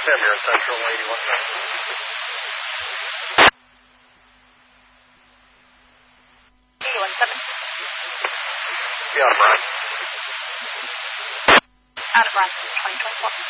Sam, you're in Central 81. 817. Be out of Bryan. Out of Bryan, 2024.